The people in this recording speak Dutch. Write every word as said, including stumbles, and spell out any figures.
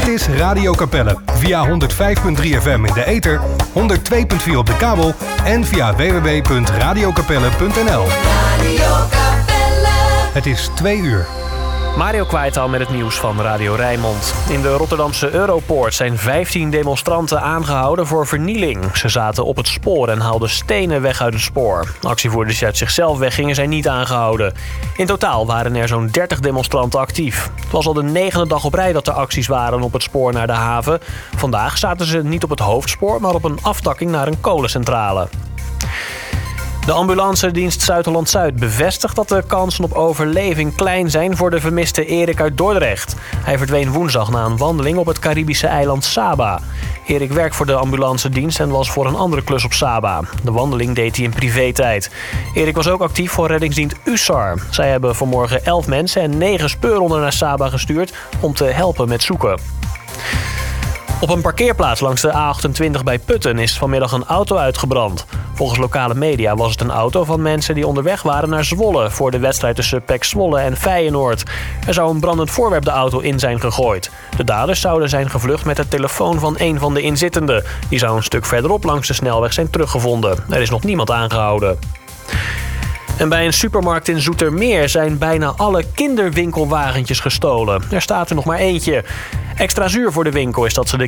is Radio Capelle. Via honderd vijf komma drie F M in de ether, honderd twee komma vier op de kabel en via w w w punt radiocapelle punt n l. Radio Capelle. Het is twee uur. Mario Kwijtal met het nieuws van Radio Rijnmond. In de Rotterdamse Europoort zijn vijftien demonstranten aangehouden voor vernieling. Ze zaten op het spoor en haalden stenen weg uit het spoor. Actievoerders die uit zichzelf weggingen zijn niet aangehouden. In totaal waren er zo'n dertig demonstranten actief. Het was al de negende dag op rij dat er acties waren op het spoor naar de haven. Vandaag zaten ze niet op het hoofdspoor, maar op een aftakking naar een kolencentrale. De ambulancedienst Zuid-Holland-Zuid bevestigt dat de kansen op overleving klein zijn voor de vermiste Erik uit Dordrecht. Hij verdween woensdag na een wandeling op het Caribische eiland Saba. Erik werkt voor de ambulancedienst en was voor een andere klus op Saba. De wandeling deed hij in privé-tijd. Erik was ook actief voor reddingsdienst U S A R. Zij hebben vanmorgen elf mensen en negen speurhonden naar Saba gestuurd om te helpen met zoeken. Op een parkeerplaats langs de A achtentwintig bij Putten is vanmiddag een auto uitgebrand. Volgens lokale media was het een auto van mensen die onderweg waren naar Zwolle voor de wedstrijd tussen P E C Zwolle en Feyenoord. Er zou een brandend voorwerp de auto in zijn gegooid. De daders zouden zijn gevlucht met de telefoon van een van de inzittenden. Die zou een stuk verderop langs de snelweg zijn teruggevonden. Er is nog niemand aangehouden. En bij een supermarkt in Zoetermeer zijn bijna alle kinderwinkelwagentjes gestolen. Er staat er nog maar eentje. Extra zuur voor de winkel is dat ze de